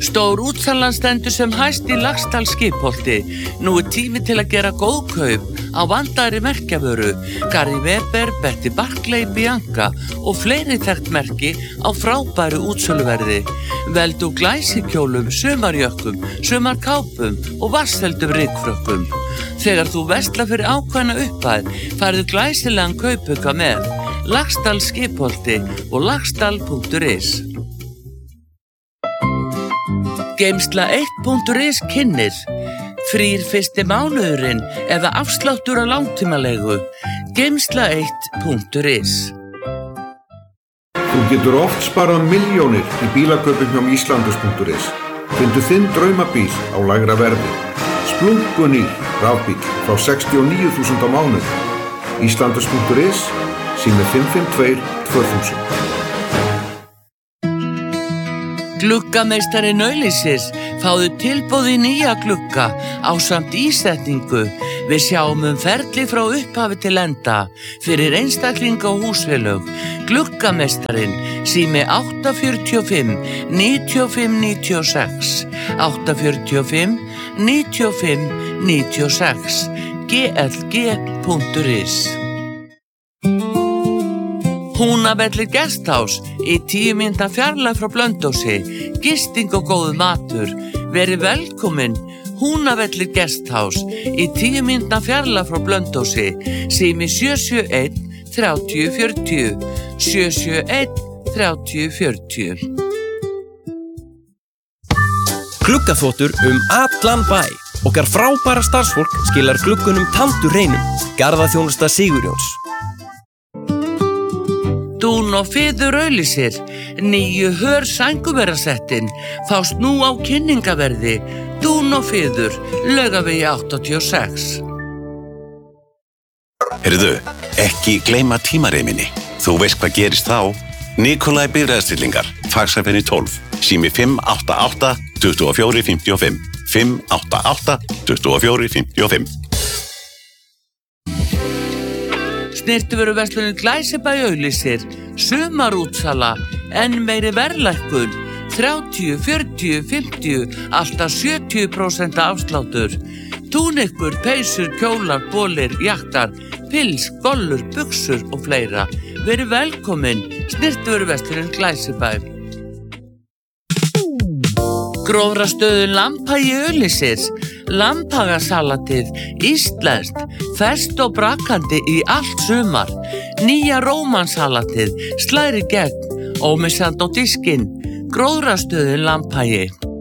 Stór útsalan stendur sem hæst í Laxdal skipholti. Nú tími til að gera góð kaup á vandaðri merkjavöru. Gary Weber, Betty Barclay, Bianca og fleiri þekkt merki á frábæru útsöluverði. Veldu glæsikjólum, sumarjökkum, sumarkápum og vatnsfeldum rykfrökkum. Þegar þú verslar fyrir ákveðna upphæð, færðu glæsilegan kaupauka með. Laxdal skipholti og laxdal.is. Geymsla1.is kynnir frýr fyrsti mánuðurinn eða afsláttur á langtímalegu. Geymsla1.is. Þú getur oft sparað milljónir í bílakaupum hjá Íslandus.is. Fyndu þinn draumabíl á lægra verði. Splunkunýr rafbíl frá 69.000 á mánuði. Íslandus.is, sími 552 2000. Gluggameistarinn auglýsir, fáðu tilboð í nýja glugga ásamt ísetningu. Við sjáum ferli frá upphafi til enda fyrir einstaklinga og húsfélög. Gluggameistarinn, sími 845 95 96, 845 95 96, glg.is. Húnavellir Guesthouse í 10 mínútna fjarlægð frá Blönduósi. Gisting og góður matur. Verið velkomin. Húnavellir Guesthouse í 10 mínútna fjarlægð frá Blönduósi. Sími 771 30 40, 771 30 40. Gluggaþvottur allan bæ. Okkar frábæra starfsfólk skilar gluggunum tandur hreinum. Garðaþjónusta Sigurjóns. Dún og Fiður auglýsir, nýju hör sænguverasettin, fást nú á kynningaverði. Dún og Fiður, Laugavegi 86. Heyrðu, ekki gleyma tímareiminni. Þú veist hvað gerist þá? Nikolai bifreiðastillingar, Faxafeni 12, sími 588 24 55, 588 24 55. Snyrtivöruverslunin Glæsibæ auglýsir, sumarútsala, enn meiri verðlækkun, 30, 40, 50, alltaf 70% afsláttur. Túnikkur, peysur, kjólar, bolir, jaktar, pils, gollur, buxur og fleira. Verið velkomin, Snyrtivöruverslunin Glæsibæ. Grófrastöðun Lambhagi auglýsir, lambhagasalatið, íslenskt, ferskt og brakandi í allt sumar. Nýja rómansalatið, slæri gegn, ómissandi á diskinn. Grófrastöðun Lambhagi.